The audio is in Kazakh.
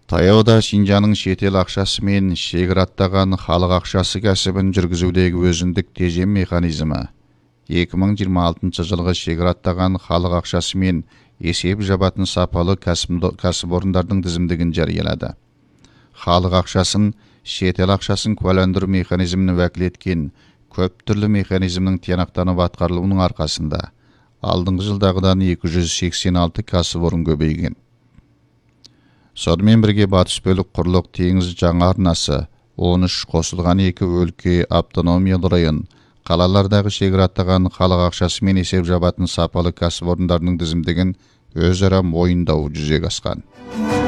Таяуда Шинжаның шетел ақшасы мен шекараттаған халық ақшасы кәсібін жүргізудегі өзіндік тежем механизмі 2026 жылғы шекараттаған халық ақшасы мен есеп жабатын сапалы кәсіпорындардың тізімдігін жариялады. Халық ақшасын, шетел ақшасын куәландыру механизмін уәкіл еткен көп түрлі механизмнің тиянақтанып атқарылуының арқасында алдыңғы жылдағыдан 286 кәсіпорын көбейген. Сонымен бірге батыс бөлік құрлық теңіз жаңа арнасы, 13 қосылған 2 өлке автономиялы район, қалалардағы шекараттаған халық ақшасы мен есеп жабатын сапалы кәсіпорындардың тізімдігін өзара мойындау жүзеге асқан.